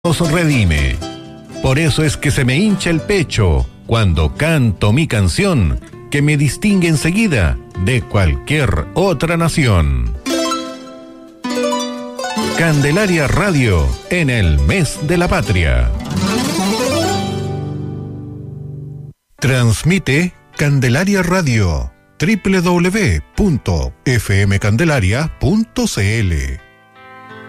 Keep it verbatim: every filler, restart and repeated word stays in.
Nos redime. Por eso es que se me hincha el pecho cuando canto mi canción, que me distingue enseguida de cualquier otra nación. Candelaria Radio en el mes de la patria. Transmite Candelaria Radio, doble u doble u doble u punto f m candelaria punto c l.